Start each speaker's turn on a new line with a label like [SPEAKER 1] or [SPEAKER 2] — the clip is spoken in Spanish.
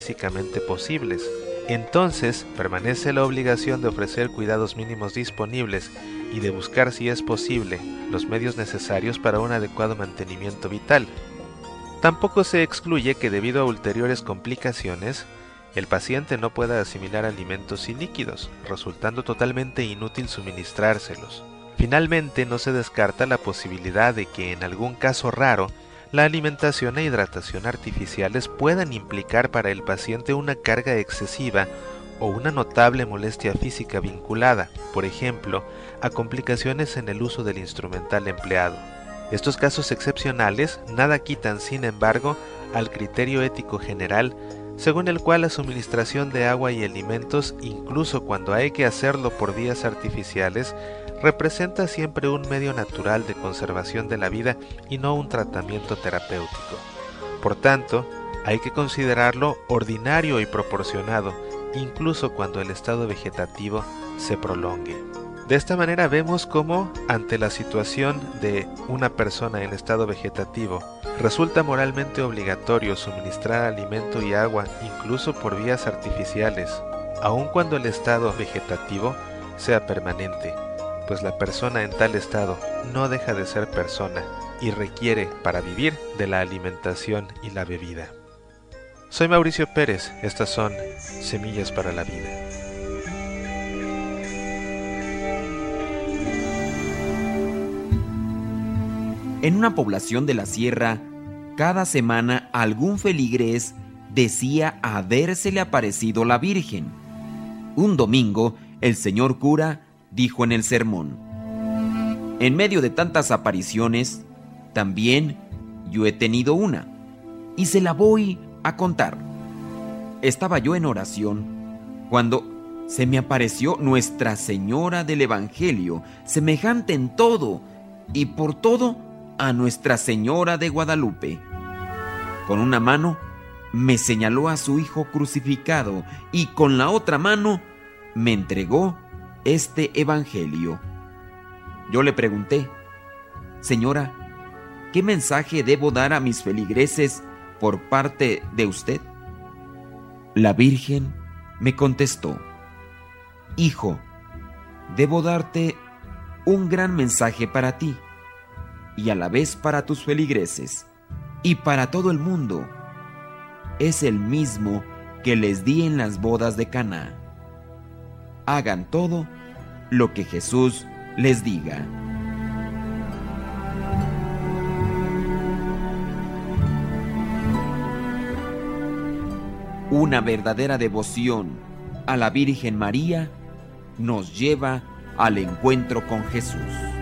[SPEAKER 1] físicamente posibles. Entonces, permanece la obligación de ofrecer cuidados mínimos disponibles y de buscar, si es posible, los medios necesarios para un adecuado mantenimiento vital. Tampoco se excluye que debido a ulteriores complicaciones, el paciente no pueda asimilar alimentos y líquidos, resultando totalmente inútil suministrárselos. Finalmente, no se descarta la posibilidad de que en algún caso raro, la alimentación e hidratación artificiales puedan implicar para el paciente una carga excesiva o una notable molestia física vinculada, por ejemplo, a complicaciones en el uso del instrumental empleado. Estos casos excepcionales nada quitan, sin embargo, al criterio ético general, según el cual la suministración de agua y alimentos, incluso cuando hay que hacerlo por vías artificiales, representa siempre un medio natural de conservación de la vida y no un tratamiento terapéutico. Por tanto, hay que considerarlo ordinario y proporcionado, incluso cuando el estado vegetativo se prolongue. De esta manera vemos cómo, ante la situación de una persona en estado vegetativo, resulta moralmente obligatorio suministrar alimento y agua incluso por vías artificiales, aun cuando el estado vegetativo sea permanente, pues la persona en tal estado no deja de ser persona y requiere, para vivir, de la alimentación y la bebida. Soy Mauricio Pérez, estas son Semillas para la Vida.
[SPEAKER 2] En una población de la sierra, cada semana algún feligrés decía habérsele aparecido la Virgen. Un domingo, el señor cura dijo en el sermón: en medio de tantas apariciones, también yo he tenido una, y se la voy a contar. Estaba yo en oración cuando se me apareció Nuestra Señora del Evangelio, semejante en todo y por todo a Nuestra Señora de Guadalupe. Con una mano me señaló a su Hijo crucificado y con la otra mano me entregó este Evangelio. Yo le pregunté: Señora, ¿qué mensaje debo dar a mis feligreses por parte de usted? La Virgen me contestó: Hijo, debo darte un gran mensaje para ti y a la vez para tus feligreses y para todo el mundo. Es el mismo que les di en las bodas de Caná. Hagan todo lo que Jesús les diga. Una verdadera devoción a la Virgen María nos lleva al encuentro con Jesús.